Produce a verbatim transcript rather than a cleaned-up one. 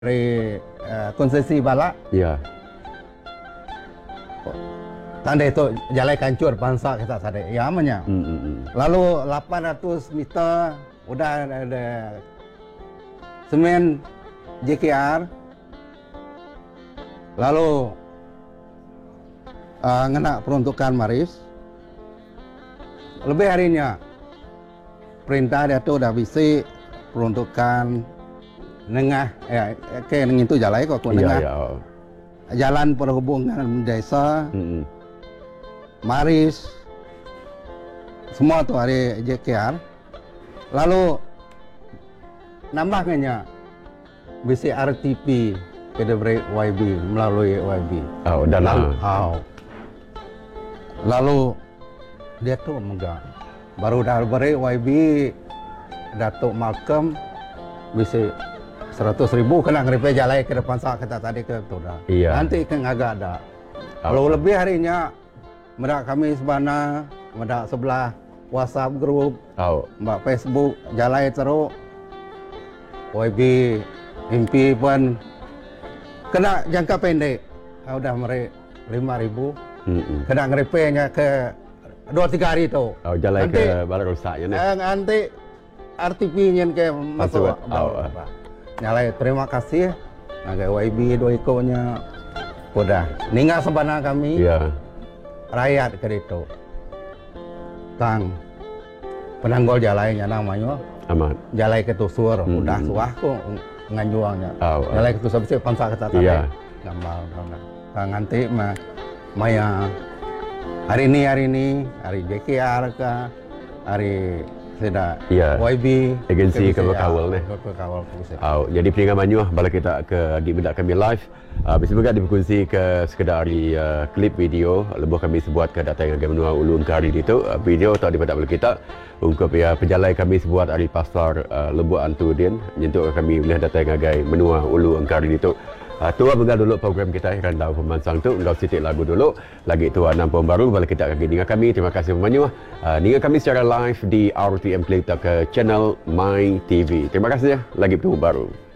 dari uh, konsesi balak. Ya. Tanda itu jalan kancur bangsa kita tadi. Ya amanya. Hmm, hmm, hmm. Lalu lapan ratus meter udah ada semen J K R. Lalu uh, ngena peruntukan Maris. Lebih harinya perintah dia tu dah bisi peruntukan nengah ya ke neng itu jalan kok Iya, nengah. ya. Jalan perhubungan desa. Hmm, hmm. Maris, semua tu hari J K R. Lalu nambahnya bisi R T P ke diberi Y B melalui Y B. Oh, dan Lalu, ah. oh. Lalu dia tu enggak. Baru dah beri Y B Datuk Malcolm bisi seratus ribu kena ngeripe jalan ke depan sah kita tadi ke tu dah. Iya. Nanti kan agak ada. Oh. Kalau lebih harinya medak kami sebana, medak sebelah WhatsApp group, Oh. mbak Facebook, jalai teruk. Y B, M P pun kena jangka pendek. Ah, udah meri lima ribu. Hmm, hmm. Kena ngeripenya ke dua tiga hari tu. Oh, jalan Nanti, ke balai rusaknya ni. Eh, nanti R T P-nya ke masuk. Masuk, oh, oh. Nyalai terima kasih. Naga Y B dua ikonya. Udah. Ninggal sebana kami. Ya. Rakyat ke itu tang penanggol jalannya namanya Amat. jalai ke tusur Hmm. udah suah kok nganjuangnya Oh, oh. jalai ke tusur bisa pansa kata tadi Iya. gambar gambar tang nanti mah maya hari ini hari ini hari J K R ke hari sudah Iya. Y B Agensi kebekawal ni. kebekawal polisi. Oh, jadi peningan Manyuah bala kita ke di bedak kami live. Uh, bisa juga diberkongsi ke sekedar di uh, klip video lebuh kami sebuat ke data yang agak menua ulu engkari itu uh, video atau di bedak bala kita ungkap ya penjalai kami sebuat dari pasar uh, lebuh Antudin nyentuh kami boleh data yang agak menua ulu engkari itu. Uh, tua bengal dulu program kita ikan tahu pemansang tu engkau sitik lagu dulu lagi tua enam pom baru bala kita akan dengan kami. Terima kasih Manyuah. Uh, dengan kami secara live di R T M Kelita ke channel My T V. Terima kasih ya lagi bertemu baru.